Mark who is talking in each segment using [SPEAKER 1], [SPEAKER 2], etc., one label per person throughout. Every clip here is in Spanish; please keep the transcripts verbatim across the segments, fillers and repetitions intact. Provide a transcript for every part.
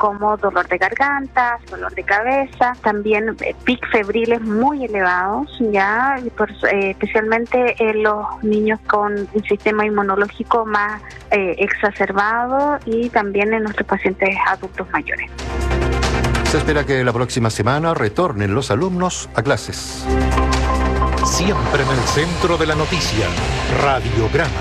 [SPEAKER 1] como dolor de garganta, dolor de cabeza, también eh, pic febriles muy elevados, ya por, eh, especialmente en los niños con un sistema inmunológico más eh, exacerbado y también en nuestros pacientes adultos mayores.
[SPEAKER 2] Se espera que la próxima semana retornen los alumnos a clases.
[SPEAKER 3] Siempre en el centro de la noticia, Radiograma.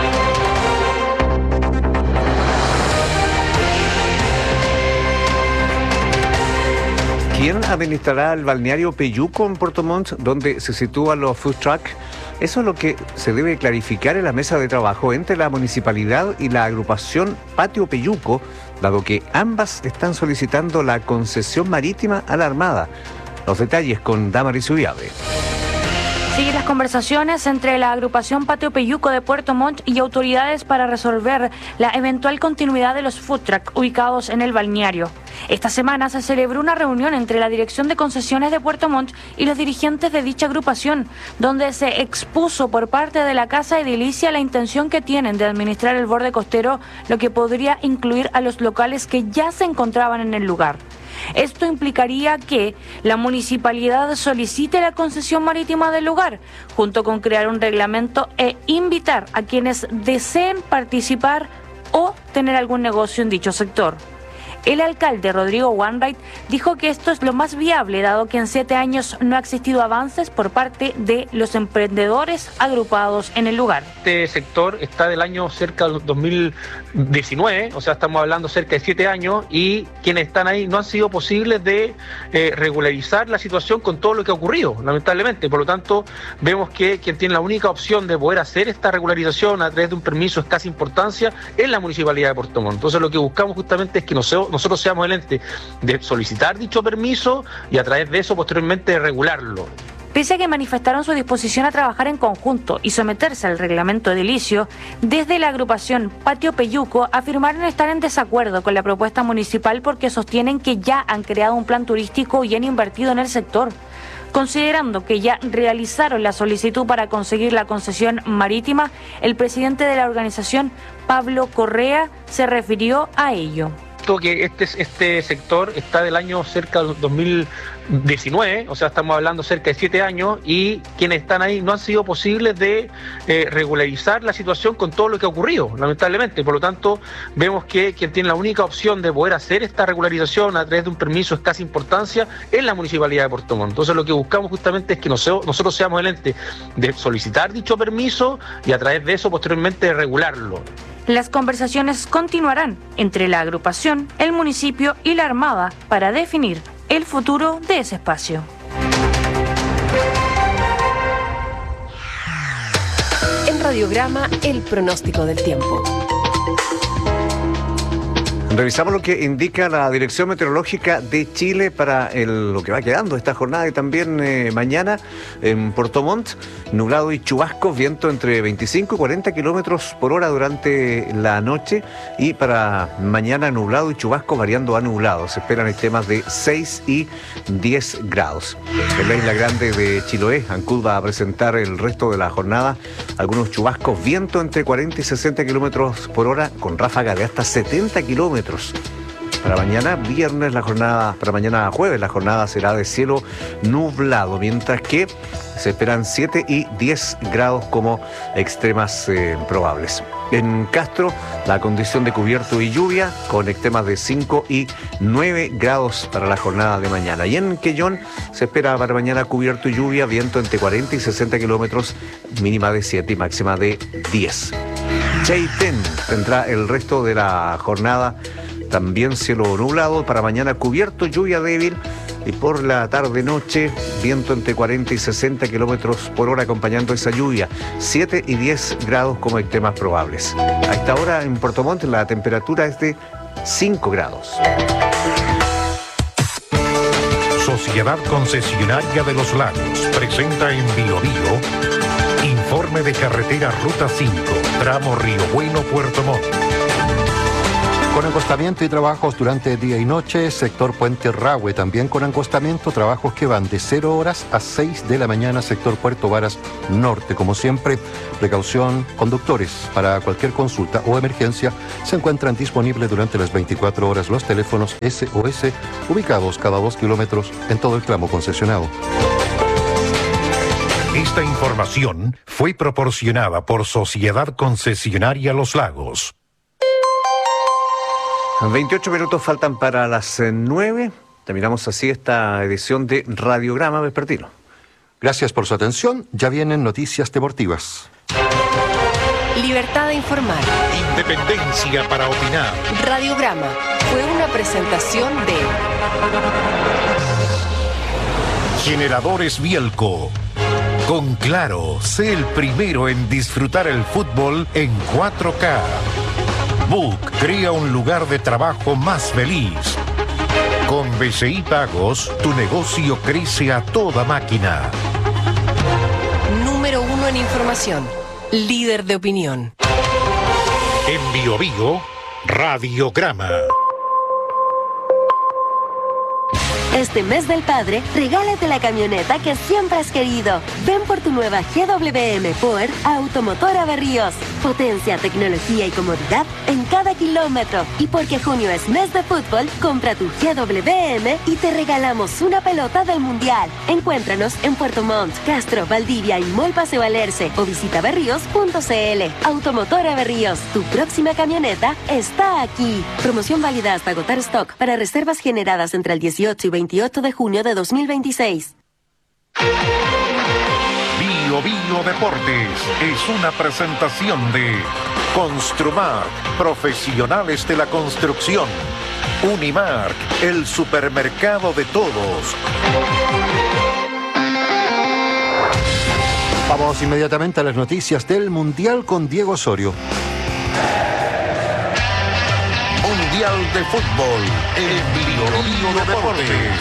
[SPEAKER 4] ¿Quién administrará el balneario Peyuco en Puerto Montt, donde se sitúan los food trucks? Eso es lo que se debe clarificar en la mesa de trabajo entre la municipalidad y la agrupación Patio Peyuco, dado que ambas están solicitando la concesión marítima a la Armada. Los detalles con Damaris Ubiave.
[SPEAKER 5] Siguen las conversaciones entre la agrupación Patio Peyuco de Puerto Montt y autoridades para resolver la eventual continuidad de los food truck ubicados en el balneario. Esta semana se celebró una reunión entre la Dirección de Concesiones de Puerto Montt y los dirigentes de dicha agrupación, donde se expuso por parte de la Casa Edilicia la intención que tienen de administrar el borde costero, lo que podría incluir a los locales que ya se encontraban en el lugar. Esto implicaría que la municipalidad solicite la concesión marítima del lugar, junto con crear un reglamento e invitar a quienes deseen participar o tener algún negocio en dicho sector. El alcalde Rodrigo Wainwright dijo que esto es lo más viable, dado que en siete años no ha existido avances por parte de los emprendedores agrupados en el lugar.
[SPEAKER 6] Este sector está del año cerca del dos mil diecinueve, o sea, estamos hablando cerca de siete años, y quienes están ahí no han sido posibles de eh, regularizar la situación con todo lo que ha ocurrido, lamentablemente. Por lo tanto, vemos que quien tiene la única opción de poder hacer esta regularización a través de un permiso de escasa importancia es la Municipalidad de Puerto Montt. Entonces, lo que buscamos justamente es que nosotros nosotros seamos el ente de solicitar dicho permiso y a través de eso posteriormente regularlo.
[SPEAKER 5] Pese a que manifestaron su disposición a trabajar en conjunto y someterse al reglamento edilicio, desde la agrupación Patio Peyuco afirmaron estar en desacuerdo con la propuesta municipal porque sostienen que ya han creado un plan turístico y han invertido en el sector. Considerando que ya realizaron la solicitud para conseguir la concesión marítima, el presidente de la organización, Pablo Correa, se refirió a ello.
[SPEAKER 6] Que este, este sector está del año cerca del dos mil diecinueve, o sea, estamos hablando cerca de siete años, y quienes están ahí no han sido posibles de eh, regularizar la situación con todo lo que ha ocurrido, lamentablemente. Por lo tanto, vemos que quien tiene la única opción de poder hacer esta regularización a través de un permiso de escasa importancia es la Municipalidad de Puerto Montt. Entonces, lo que buscamos justamente es que nosotros seamos el ente de solicitar dicho permiso y a través de eso posteriormente regularlo.
[SPEAKER 5] Las conversaciones continuarán entre la agrupación, el municipio y la Armada para definir el futuro de ese espacio.
[SPEAKER 7] En Radiograma, el pronóstico del tiempo.
[SPEAKER 4] Revisamos lo que indica la Dirección Meteorológica de Chile para el, lo que va quedando esta jornada y también eh, mañana en Puerto Montt. Nublado y chubascos, viento entre veinticinco y cuarenta kilómetros por hora durante la noche, y para mañana nublado y chubascos variando a nublado. Se esperan extremas de seis y diez grados. En la Isla Grande de Chiloé, Ancud va a presentar el resto de la jornada algunos chubascos, viento entre cuarenta y sesenta kilómetros por hora con ráfaga de hasta setenta kilómetros. Para mañana viernes la jornada, para mañana jueves la jornada será de cielo nublado, mientras que se esperan siete y diez grados como extremas eh, probables. En Castro, la condición de cubierto y lluvia con extremas de cinco y nueve grados para la jornada de mañana. Y en Quellón se espera para mañana cubierto y lluvia, viento entre cuarenta y sesenta kilómetros, mínima de siete y máxima de diez. Chaitén tendrá el resto de la jornada también cielo nublado, para mañana cubierto, lluvia débil, y por la tarde-noche viento entre cuarenta y sesenta kilómetros por hora acompañando esa lluvia, siete y diez grados como extremas probables. A esta hora en Puerto Montt la temperatura es de cinco grados.
[SPEAKER 3] Sociedad Concesionaria de los Lagos presenta en Bio Bio informe de carretera Ruta cinco, tramo Río Bueno, Puerto Montt.
[SPEAKER 2] Con acostamiento y trabajos durante día y noche, sector Puente Rahue, también con acostamiento, trabajos que van de cero horas a seis de la mañana, sector Puerto Varas Norte. Como siempre, precaución, conductores. Para cualquier consulta o emergencia, se encuentran disponibles durante las veinticuatro horas los teléfonos S O S, ubicados cada dos kilómetros en todo el tramo concesionado.
[SPEAKER 3] Esta información fue proporcionada por Sociedad Concesionaria Los Lagos.
[SPEAKER 4] veintiocho minutos faltan para las nueve. Terminamos así esta edición de Radiograma Vespertino.
[SPEAKER 2] Gracias por su atención. Ya vienen noticias deportivas.
[SPEAKER 7] Libertad de informar.
[SPEAKER 3] Independencia para opinar.
[SPEAKER 7] Radiograma fue una presentación de
[SPEAKER 3] Generadores Bielco. Con Claro, sé el primero en disfrutar el fútbol en cuatro K. Book crea un lugar de trabajo más feliz. Con B C I Pagos, tu negocio crece a toda máquina.
[SPEAKER 7] número uno en información. Líder de opinión.
[SPEAKER 3] En Bio Bio, Radiograma.
[SPEAKER 8] Este mes del padre, regálate la camioneta que siempre has querido. Ven por tu nueva G W M Power a Automotora Berríos. Potencia, tecnología y comodidad en cada kilómetro. Y porque junio es mes de fútbol, compra tu G W M y te regalamos una pelota del Mundial. Encuéntranos en Puerto Montt, Castro, Valdivia y Mall Paseo Alerce o visita berríos punto c l. Automotora Berríos, tu próxima camioneta está aquí. Promoción válida hasta agotar stock para reservas generadas entre el dieciocho y veintiocho de junio de dos mil veintiséis.
[SPEAKER 3] Bio Bio Deportes es una presentación de Construmark, profesionales de la construcción. Unimark, el supermercado de todos.
[SPEAKER 2] Vamos inmediatamente a las noticias del Mundial con Diego Osorio.
[SPEAKER 3] Mundial de Fútbol en Bio Bio Deportes.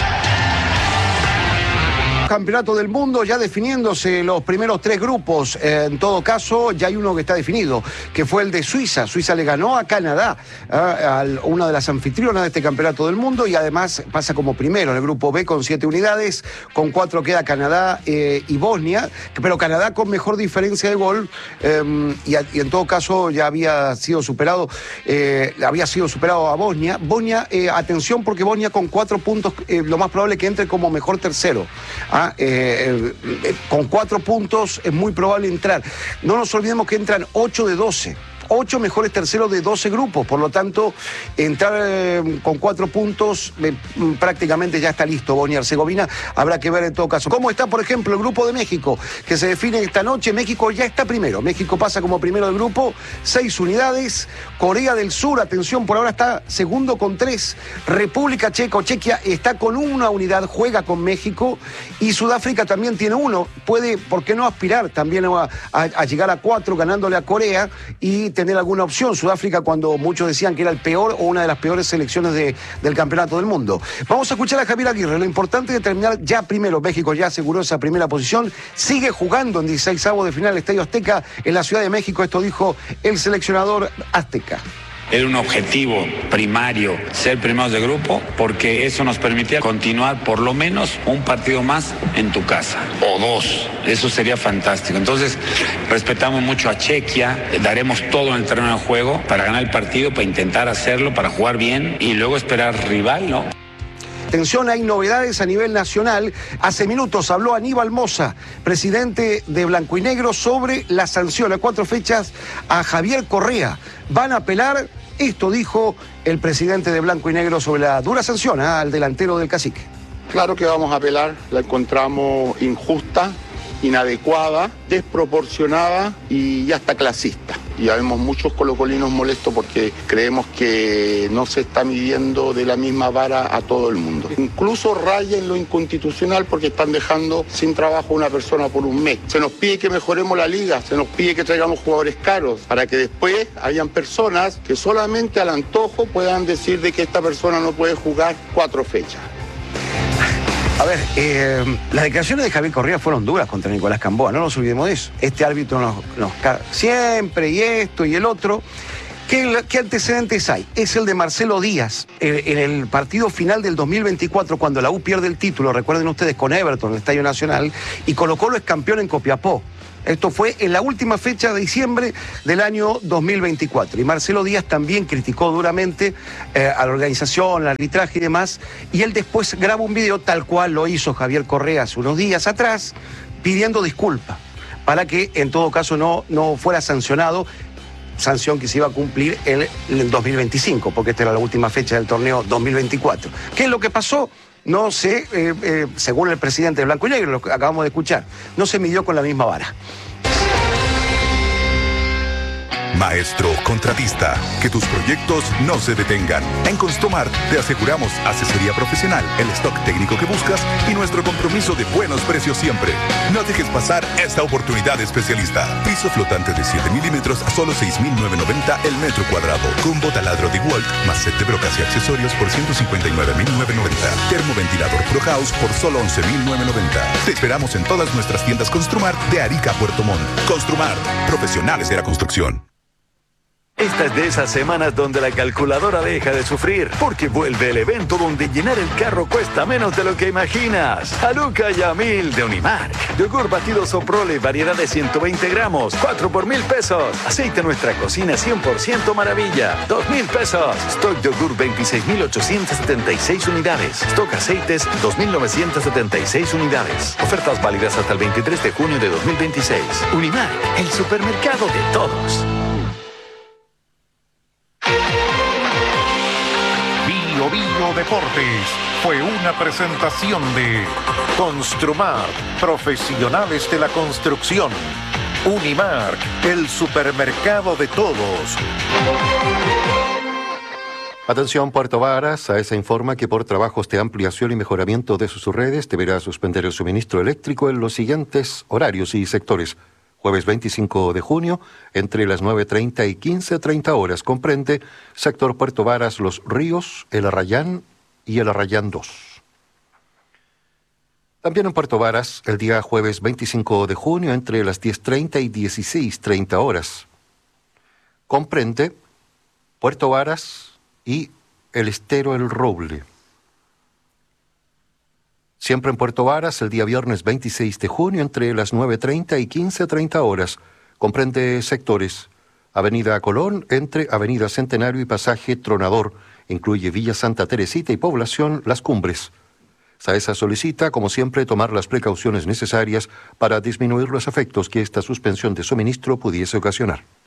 [SPEAKER 9] Campeonato del Mundo, ya definiéndose los primeros tres grupos. Eh, en todo caso, ya hay uno que está definido, que fue el de Suiza. Suiza le ganó a Canadá, eh, a una de las anfitrionas de este Campeonato del Mundo, y además pasa como primero en el grupo B con siete unidades. Con cuatro queda Canadá eh, y Bosnia, pero Canadá con mejor diferencia de gol, eh, y, a, y en todo caso ya había sido superado, eh, había sido superado a Bosnia. Bosnia, eh, atención, porque Bosnia con cuatro puntos, eh, lo más probable es que entre como mejor tercero. ¿Ah? Eh, eh, con cuatro puntos es muy probable entrar. No nos olvidemos que entran ocho de doce. Ocho mejores terceros de doce grupos, por lo tanto, entrar eh, con cuatro puntos eh, prácticamente ya está listo Bosnia-Herzegovina. Habrá que ver en todo caso cómo está, por ejemplo, el grupo de México, que se define esta noche. México ya está primero. México pasa como primero del grupo, seis unidades. Corea del Sur, atención, por ahora está segundo con tres. República Checa o Chequia está con una unidad, juega con México. Y Sudáfrica también tiene uno. Puede, ¿por qué no aspirar también a, a, a llegar a cuatro ganándole a Corea y tener alguna opción? Sudáfrica, cuando muchos decían que era el peor o una de las peores selecciones de, del Campeonato del Mundo. Vamos a escuchar a Javier Aguirre. Lo importante es terminar ya primero. México ya aseguró esa primera posición. Sigue jugando en dieciseisavos de final el Estadio Azteca en la Ciudad de México. Esto dijo el seleccionador azteca.
[SPEAKER 10] Era un objetivo primario ser primeros de grupo, porque eso nos permitía continuar por lo menos un partido más en tu casa, o dos. Eso sería fantástico. Entonces, respetamos mucho a Chequia, daremos todo en el terreno de juego para ganar el partido, para intentar hacerlo, para jugar bien y luego esperar rival, ¿no?
[SPEAKER 9] Atención, hay novedades a nivel nacional. Hace minutos habló Aníbal Mosa, presidente de Blanco y Negro, sobre la sanción a cuatro fechas a Javier Correa. Van a apelar. Esto dijo el presidente de Blanco y Negro sobre la dura sanción ¿eh? al delantero del Cacique.
[SPEAKER 11] Claro que vamos a apelar, la encontramos injusta, inadecuada, desproporcionada y hasta clasista. Y ya vemos muchos colocolinos molestos porque creemos que no se está midiendo de la misma vara a todo el mundo. Incluso raya en lo inconstitucional porque están dejando sin trabajo a una persona por un mes. Se nos pide que mejoremos la liga, se nos pide que traigamos jugadores caros para que después hayan personas que solamente al antojo puedan decir de que esta persona no puede jugar cuatro fechas.
[SPEAKER 9] A ver, eh, las declaraciones de Javier Correa fueron duras contra Nicolás Camboa, no nos olvidemos de eso. Este árbitro nos, nos caga siempre y esto y el otro. ¿Qué, ¿Qué antecedentes hay? Es el de Marcelo Díaz. Eh, en el partido final del dos mil veinticuatro, cuando la U pierde el título, recuerden ustedes, con Everton en el Estadio Nacional, y Colo-Colo es campeón en Copiapó. Esto fue en la última fecha de diciembre del año dos mil veinticuatro. Y Marcelo Díaz también criticó duramente eh, a la organización, al arbitraje y demás. Y él después graba un video tal cual lo hizo Javier Correa hace unos días atrás, pidiendo disculpas para que en todo caso no, no fuera sancionado, sanción que se iba a cumplir en el dos mil veinticinco, porque esta era la última fecha del torneo dos mil veinticuatro. ¿Qué es lo que pasó? No sé, eh, eh, según el presidente de Blanco y Negro, lo que acabamos de escuchar, no se midió con la misma vara.
[SPEAKER 12] Maestro contratista, que tus proyectos no se detengan. En Construmar te aseguramos asesoría profesional, el stock técnico que buscas y nuestro compromiso de buenos precios siempre. No dejes pasar esta oportunidad especialista. Piso flotante de siete milímetros a solo seis mil novecientos noventa el metro cuadrado. Combo taladro de Walt más set de brocas y accesorios por ciento cincuenta y nueve mil novecientos noventa. Termoventilador Pro House por solo once mil novecientos noventa. Te esperamos en todas nuestras tiendas Construmar de Arica a Puerto Montt. Construmar, profesionales de la construcción.
[SPEAKER 13] Esta es de esas semanas donde la calculadora deja de sufrir, porque vuelve el evento donde llenar el carro cuesta menos de lo que imaginas. Haluca y a mil de Unimark. Yogur batido Soprole, variedad de ciento veinte gramos, cuatro por mil pesos. Aceite Nuestra Cocina cien por ciento maravilla, dos mil pesos. Stock yogur veintiséis mil ochocientas setenta y seis unidades. Stock aceites dos mil novecientas setenta y seis unidades. Ofertas válidas hasta el veintitrés de junio de dos mil veintiséis. Unimark, el supermercado de todos.
[SPEAKER 3] Bio Bio Deportes fue una presentación de Construmar, profesionales de la construcción. Unimark, el supermercado de todos.
[SPEAKER 2] Atención Puerto Varas, AESA informa que por trabajos de ampliación y mejoramiento de sus redes deberá suspender el suministro eléctrico en los siguientes horarios y sectores. Jueves veinticinco de junio, entre las nueve treinta y quince treinta horas, comprende sector Puerto Varas, Los Ríos, El Arrayán y El Arrayán dos. También en Puerto Varas, el día jueves veinticinco de junio, entre las diez treinta y dieciséis treinta horas, comprende Puerto Varas y el Estero El Roble. Siempre en Puerto Varas, el día viernes veintiséis de junio, entre las nueve treinta y quince treinta horas, comprende sectores Avenida Colón, entre Avenida Centenario y Pasaje Tronador, incluye Villa Santa Teresita y población Las Cumbres. SAESA solicita, como siempre, tomar las precauciones necesarias para disminuir los efectos que esta suspensión de suministro pudiese ocasionar.